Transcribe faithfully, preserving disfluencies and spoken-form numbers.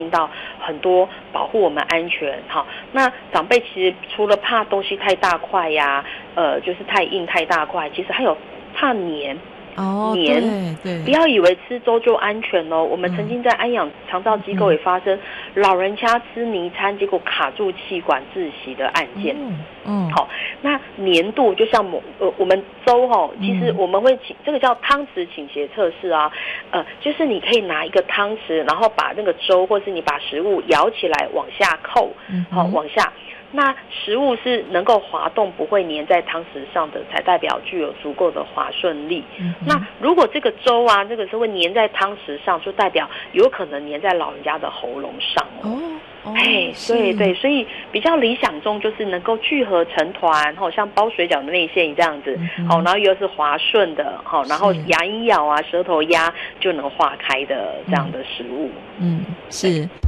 到很多保护我们安全。好，那长辈其实除了怕东西太大块呀，呃，就是太硬太大块，其实还有怕黏。 哦， 黏， 对对， 不要以为吃粥就安全哦。我们曾经在安养长照机构也发生老人家吃泥餐，结果卡住气管窒息的案件。 嗯嗯， 好，那黏度就像我呃我们粥哦，其实我们会请这个叫汤匙倾斜测试啊，呃，就是你可以拿一个汤匙，然后把那个粥或是你把食物舀起来往下扣，好、往下。那食物是能够滑动不会粘在汤匙上的，才代表具有足够的滑顺力。嗯、那如果这个粥啊，这个是会粘在汤匙上，就代表有可能粘在老人家的喉咙上哦。哦，哎，对对，所以比较理想中就是能够聚合成团，好像包水饺的内馅这样子，好、嗯，然后又是滑顺的，好，然后牙一咬啊，舌头压就能化开的这样的食物。 嗯，是。